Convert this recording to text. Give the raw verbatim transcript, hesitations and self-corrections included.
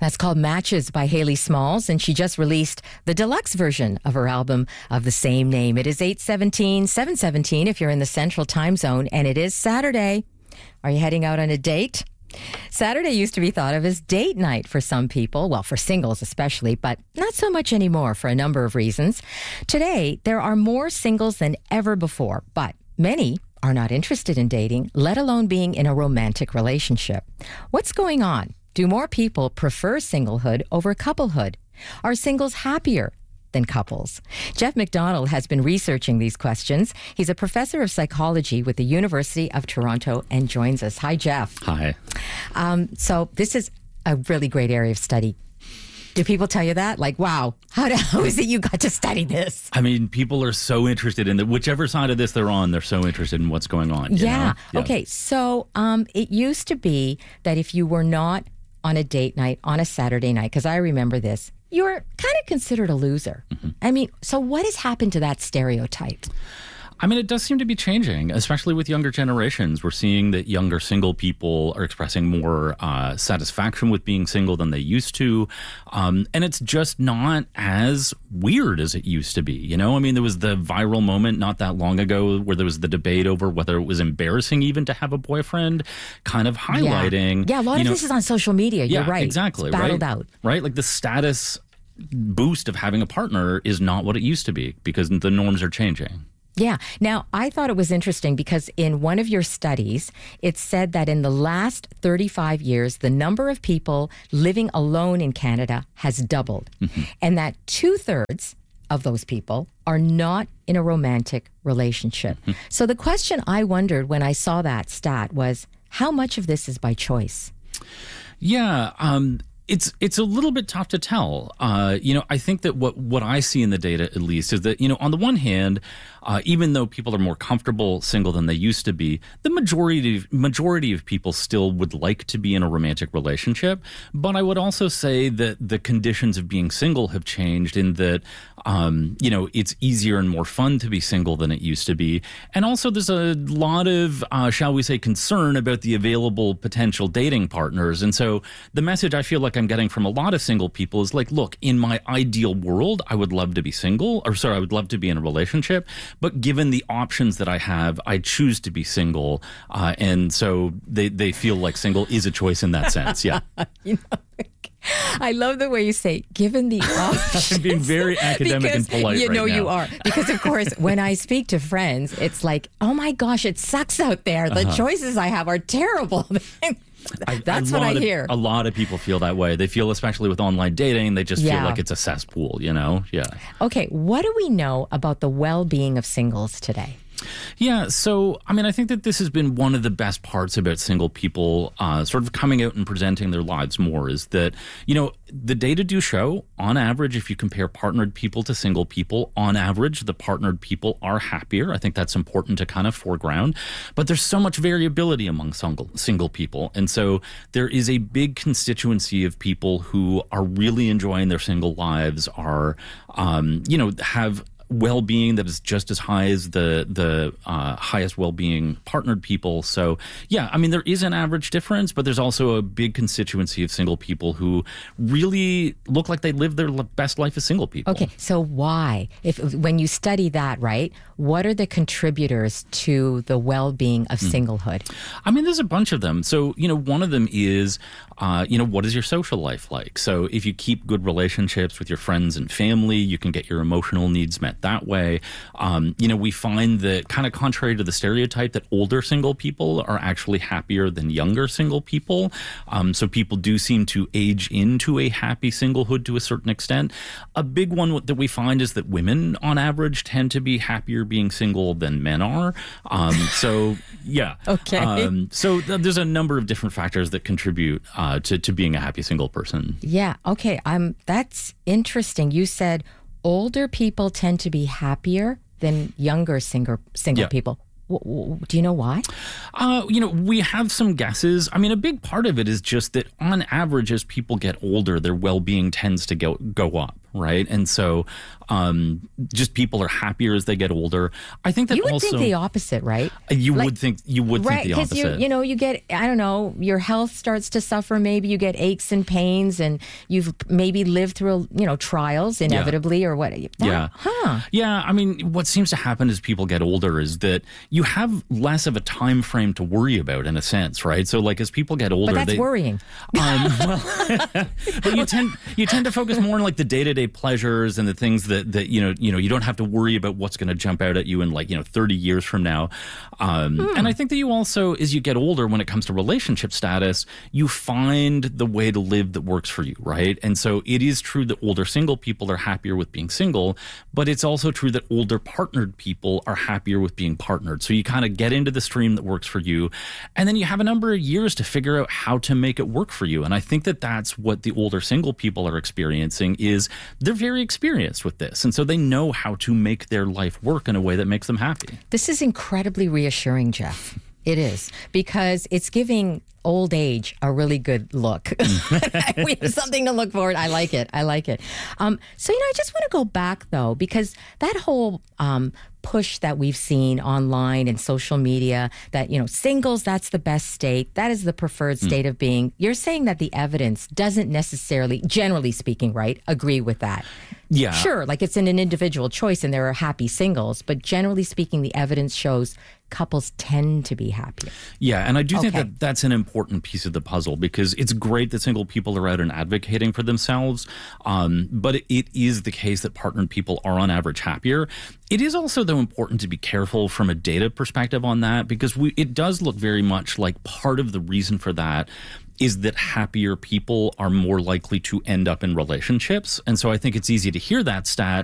That's called Matches by Haley Smalls, and she just released the deluxe version of her album of the same name. It is eight seventeen, seven seventeen if you're in the Central Time Zone, and it is Saturday. Are you heading out on a date? Saturday used to be thought of as date night for some people, well, for singles especially, but not so much anymore for a number of reasons. Today, there are more singles than ever before, but many are not interested in dating, let alone being in a romantic relationship. What's going on? Do more people prefer singlehood over couplehood? Are singles happier than couples? Jeff McDonald has been researching these questions. He's a professor of psychology with the University of Toronto and joins us. Hi, Jeff. Hi. Um, so this is a really great area of study. Do people tell you that? Like, wow, how, do, how is it you got to study this? I mean, people are so interested in it. Whichever side of this they're on, they're so interested in what's going on. You Yeah. know? yeah. Okay. So um, it used to be that if you were not on a date night on a Saturday night, because I remember this, you were kind of considered a loser. Mm-hmm. I mean, so what has happened to that stereotype? I mean, it does seem to be changing, especially with younger generations. We're seeing that younger single people are expressing more uh, satisfaction with being single than they used to. Um, and it's just not as weird as it used to be. You know, I mean, there was the viral moment not that long ago where there was the debate over whether it was embarrassing even to have a boyfriend, kind of highlighting. Yeah, yeah a lot of know, this is on social media. You're yeah, right. Exactly. It's battled right? out. Right? Like the status boost of having a partner is not what it used to be because the norms are changing. Yeah. Now, I thought it was interesting because in one of your studies, it said that in the last thirty-five years, the number of people living alone in Canada has doubled, mm-hmm. and that two-thirds of those people are not in a romantic relationship. Mm-hmm. So the question I wondered when I saw that stat was, how much of this is by choice? Yeah, um... It's it's a little bit tough to tell. Uh, you know, I think that what, what I see in the data, at least, is that, you know, on the one hand, uh, even though people are more comfortable single than they used to be, the majority of, majority of people still would like to be in a romantic relationship. But I would also say that the conditions of being single have changed in that, um, you know, it's easier and more fun to be single than it used to be. And also there's a lot of, uh, shall we say, concern about the available potential dating partners. And so the message I feel like I'm getting from a lot of single people is like, look, in my ideal world, I would love to be single, or sorry, I would love to be in a relationship. But given the options that I have, I choose to be single. Uh, and so they, they feel like single is a choice in that sense. Yeah. You know, I love the way you say, given the options. I'm being very academic because, and polite you right know now. You are. Because, of course, when I speak to friends, it's like, oh, my gosh, it sucks out there. The uh-huh. choices I have are terrible. That's I, what I of, hear. A lot of people feel that way. They feel, especially with online dating, they just yeah. feel like it's a cesspool, you know? Yeah. Okay, what do we know about the well-being of singles today? Yeah, so, I mean, I think that this has been one of the best parts about single people uh, sort of coming out and presenting their lives more is that, you know, the data do show, on average, if you compare partnered people to single people, on average, the partnered people are happier. I think that's important to kind of foreground. But there's so much variability among single, single people. And so there is a big constituency of people who are really enjoying their single lives, are, um, you know, have well-being that is just as high as the the uh, highest well-being partnered people. So, yeah, I mean, there is an average difference, but there's also a big constituency of single people who really look like they live their best life as single people. Okay, so why? If when you study that, right, what are the contributors to the well-being of mm. singlehood? I mean, there's a bunch of them. So, you know, one of them is, uh, you know, what is your social life like? So if you keep good relationships with your friends and family, you can get your emotional needs met that way. Um, you know, we find that kind of contrary to the stereotype that older single people are actually happier than younger single people. Um, so people do seem to age into a happy singlehood to a certain extent. A big one that we find is that women on average tend to be happier being single than men are. Um, so, yeah. Okay. Um, so th- there's a number of different factors that contribute uh, to, to being a happy single person. Yeah. Okay. Um, that's interesting. You said older people tend to be happier than younger single single yeah. people. W- w- do you know why? Uh, you know, we have some guesses. I mean, a big part of it is just that on average, as people get older, their well-being tends to go, go up, right? And so um, just people are happier as they get older. I think that You would also think the opposite, right? you Like- would think you would Right, think the because opposite. you you know you get I don't know your health starts to suffer. Maybe you get aches and pains, and you've maybe lived through you know trials inevitably or what? That- Yeah. huh? Yeah, I mean, what seems to happen as people get older is that you have less of a time frame to worry about, in a sense, right? So, like, as people get older, But that's they, worrying. Um, well, but you tend you tend to focus more on like the day to day pleasures and the things that that you know you know you don't have to worry about what's going to jump out at you in like you know thirty years from now. Um, Hmm. And I think that you also, as you get older, when it comes to relationship status, you find the way to live that works for you, right? And so it is true that older single people are happier with being single, but it's also true that older partnered people are happier with being partnered. So you kind of get into the stream that works for you, and then you have a number of years to figure out how to make it work for you. And I think that that's what the older single people are experiencing is they're very experienced with this. And so they know how to make their life work in a way that makes them happy. This is incredibly reassuring, Jeff. It is, because it's giving old age a really good look. We have something to look forward. I like it. I like it. Um, so, you know, I just want to go back, though, because that whole um, push that we've seen online and social media that, you know, singles, that's the best state. That is the preferred state of being. You're saying that the evidence doesn't necessarily, generally speaking, right, agree with that. Yeah. Sure, like it's in an individual choice and there are happy singles, but generally speaking, the evidence shows couples tend to be happier. Yeah, and I do think Okay. that that's an important piece of the puzzle because it's great that single people are out and advocating for themselves, um, but it, it is the case that partnered people are on average happier. It is also, though, important to be careful from a data perspective on that because we, it does look very much like part of the reason for that is that happier people are more likely to end up in relationships. And so I think it's easy to hear that stat